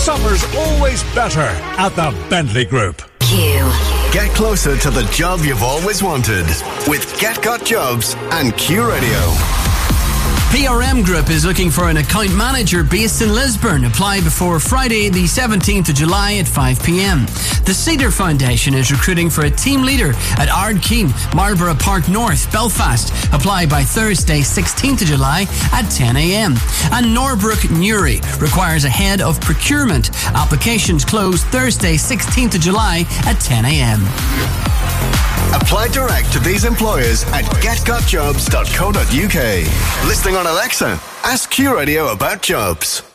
Summer's always better at the Bentley Group. Q. Get closer to the job you've always wanted with Get Got Jobs and Q Radio. PRM Group is looking for an account manager based in Lisburn. Apply before Friday the 17th of July at 5 p.m. The Cedar Foundation is recruiting for a team leader at Ardkeen, Marlborough Park North, Belfast. Apply by Thursday 16th of July at 10 a.m. And Norbrook Newry requires a head of procurement. Applications close Thursday 16th of July at 10 a.m. Apply direct to these employers at getgotjobs.co.uk. Listening on Alexa, ask Q Radio about jobs.